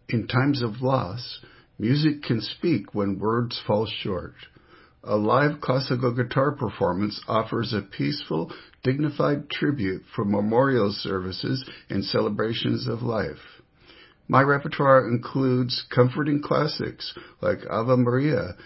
In times of loss, music can speak when words fall short. A live classical guitar performance offers a peaceful, dignified tribute for memorial services and celebrations of life. My repertoire includes comforting classics like Ave Maria